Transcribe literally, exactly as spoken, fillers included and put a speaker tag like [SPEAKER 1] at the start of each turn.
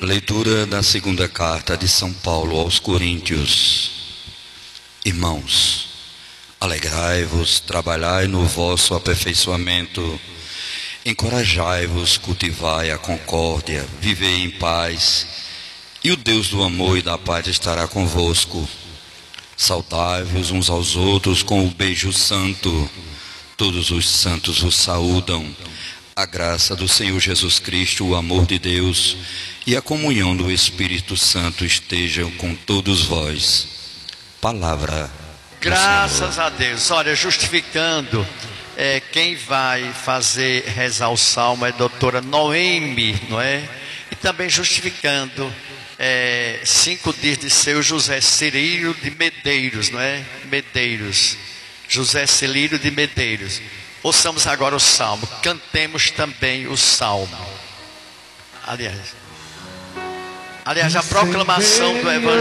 [SPEAKER 1] Leitura da segunda carta de São Paulo aos Coríntios. Irmãos, alegrai-vos, trabalhai no vosso aperfeiçoamento, encorajai-vos, cultivai a concórdia, vivei em paz, e o Deus do amor e da paz estará convosco. Saudai-vos uns aos outros com o beijo santo. Todos os santos vos saúdam. A graça do Senhor Jesus Cristo, o amor de Deus e a comunhão do Espírito Santo estejam com todos vós. Palavra.
[SPEAKER 2] Graças a Deus. Olha, justificando, é, quem vai fazer rezar o salmo é a doutora Noemi, não é? E também justificando, é, cinco dias de seu José Cirilo de Medeiros, não é? Medeiros. José Cirilo de Medeiros. Ouçamos agora o salmo, cantemos também o salmo. Aliás, aliás a proclamação do Evangelho.